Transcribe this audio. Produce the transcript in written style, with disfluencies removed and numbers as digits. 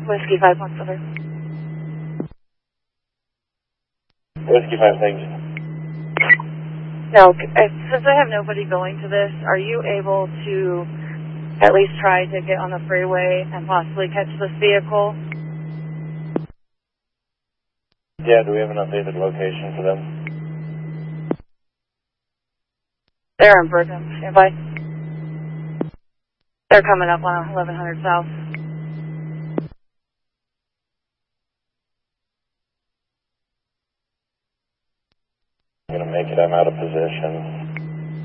Whiskey 517. Whiskey 5, thanks. No, since I have nobody going to this, are you able to at least try to get on the freeway and possibly catch this vehicle? Yeah, do we have an updated location for them? They're in Brigham. Standby. They're coming up on 1100 South. I'm going to make it. I'm out of position.